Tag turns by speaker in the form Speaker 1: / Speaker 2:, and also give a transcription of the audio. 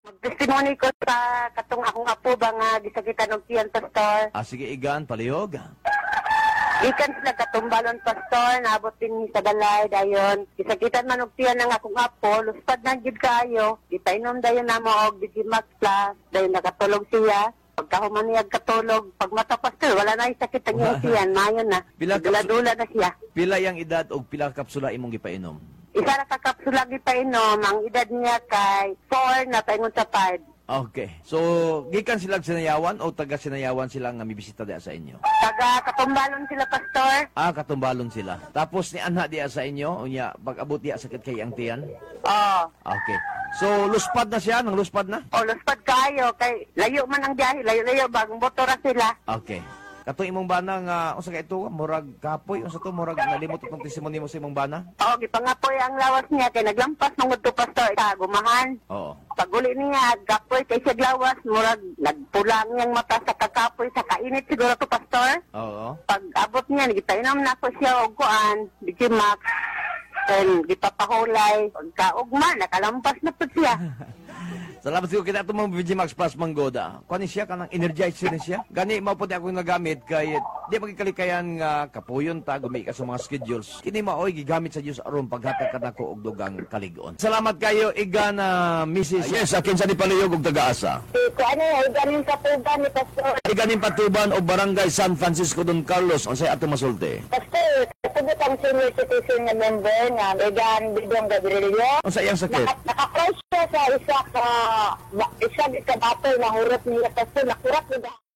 Speaker 1: Magtestimony ko sa katong akong apo ba nga gisakitan og tiyan pastor.
Speaker 2: Sige, Igan, palihog.
Speaker 1: Ikan sila katumbalon pastor, naabot din sa balay dayon. Gisakitan man og tiyan ng akong apo, luspad na gid kayo. Gipainom dayon namo og Digimax Plus, dayon nakatulog siya. Pagkahuman niya katulog, pag mata pastor, wala na yung sakit ang iyang tiyan, mayon na. Dula-dula na siya.
Speaker 2: Pila yang edad o pila kapsula imong gipainom?
Speaker 1: Isa na kakapsula gipainom, ang edad niya kay 4 na paingon sa 5.
Speaker 2: Okay. So, gikan sila sinayawan o taga sinayawan sila nga mibisita diya sa inyo?
Speaker 1: Taga katumbalon sila pastor.
Speaker 2: Katumbalon sila. Tapos ni anha diya sa inyo, unya pag-abot diya sakit kay ang tiyan?
Speaker 1: Oo.
Speaker 2: Okay. So, luspad na siya, nang luspad na?
Speaker 1: Luspad kayo, kay layo man ang biyahe, layo-layo, bagong motora sila.
Speaker 2: Okay. Kato imong bana nga, unsa ka ito, murag kapoy, unsa to, murag nalimot itong testimony mo sa imong bana?
Speaker 1: Oo, gipangapoy ang lawas niya, kay naglampas mong to pastor, gumahan.
Speaker 2: Oo.
Speaker 1: Paguli niya, gapoy kay siya lawas, murag nagpulang niyang mata sa kakapoy, sa kainit siguro to pastor.
Speaker 2: Oo.
Speaker 1: Pag abot niya, nagitainom na po siya og kuan, Digimax, then gipapahulay, pagkaugma, nakalampas na po siya.
Speaker 2: Salamat siguro kita itong mga Digimax Plus Manggoda. Kuha ni siya, kanang energizer ni siya. Gani, maputi ako nagamit kay di magikalikayan nga kapuyon ta, gumi ka sa mga schedules. Kini maoy, gigamit sa Diyos aron paghatag ka na ko og dugang kaligon. Salamat kayo, Igana, Mrs. Yes, akin sa ni Paliyog og taga-asa.
Speaker 1: Kuan niya, ganin sa tuban ni pastor.
Speaker 2: Iganin Patuban o Barangay San Francisco Don Carlos, ang say ato masulti.
Speaker 1: Pastor, kasabot ang senior citizen na member nga, Egan Bidong Gabrielio.
Speaker 2: Ang say iyang sakit?
Speaker 1: Naka-close siya sa isa ka bato na hurot niya pastor, nakurat niya.